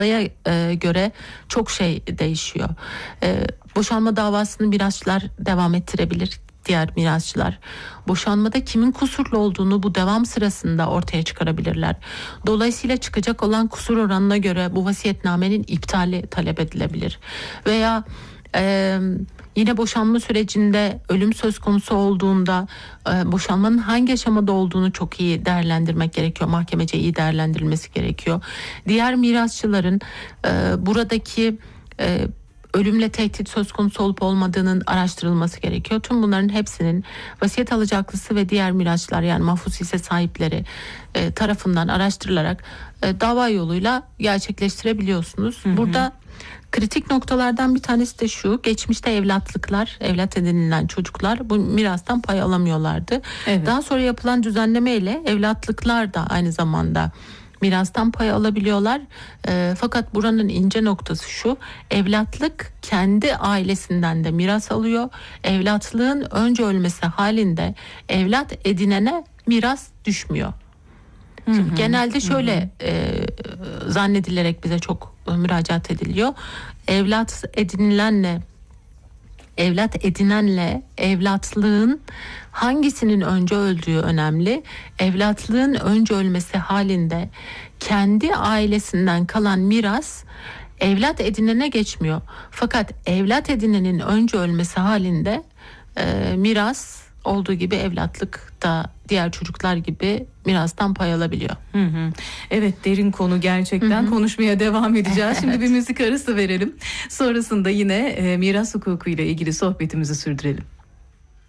göre çok şey değişiyor. Boşanma davasını mirasçılar devam ettirebilir, diğer mirasçılar. Boşanmada kimin kusurlu olduğunu bu devam sırasında ortaya çıkarabilirler. Dolayısıyla çıkacak olan kusur oranına göre bu vasiyetnamenin iptali talep edilebilir. Veya yine boşanma sürecinde ölüm söz konusu olduğunda boşanmanın hangi aşamada olduğunu çok iyi değerlendirmek gerekiyor. Mahkemece iyi değerlendirilmesi gerekiyor. Diğer mirasçıların buradaki ölümle tehdit söz konusu olup olmadığının araştırılması gerekiyor. Tüm bunların hepsinin vasiyet alacaklısı ve diğer mirasçılar, yani mahfuz hisse sahipleri tarafından araştırılarak dava yoluyla gerçekleştirebiliyorsunuz. Burada kritik noktalardan bir tanesi de şu: geçmişte evlat edinilen çocuklar bu mirastan pay alamıyorlardı. Evet. Daha sonra yapılan düzenleme ile evlatlıklar da aynı zamanda mirastan pay alabiliyorlar. Fakat buranın ince noktası şu: evlatlık kendi ailesinden de miras alıyor. Evlatlığın önce ölmesi halinde evlat edinene miras düşmüyor. Şimdi genelde şöyle zannedilerek bize çok müracaat ediliyor. Evlat edinenle evlatlığın hangisinin önce öldüğü önemli. Evlatlığın önce ölmesi halinde kendi ailesinden kalan miras evlat edinene geçmiyor. Fakat evlat edinenin önce ölmesi halinde miras olduğu gibi evlatlık da diğer çocuklar gibi mirastan pay alabiliyor. Evet, derin konu gerçekten. Konuşmaya devam edeceğiz. Şimdi bir müzik arası verelim. Sonrasında yine miras hukuku ile ilgili sohbetimizi sürdürelim.